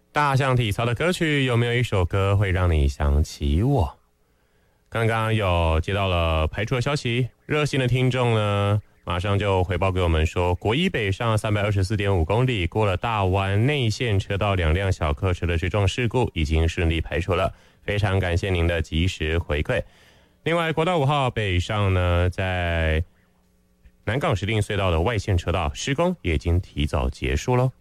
大象体操的歌曲，有没有一首歌会让你想起我？刚刚有接到了排除的消息，热心的听众呢，马上就回报给我们说，国一北上324.5公里，过了大湾内线车道2辆小客车的追撞事故已经顺利排除了，非常感谢您的及时回馈。另外，国道5号北上呢，在南港石碇隧道的外线车道施工也已经提早结束了。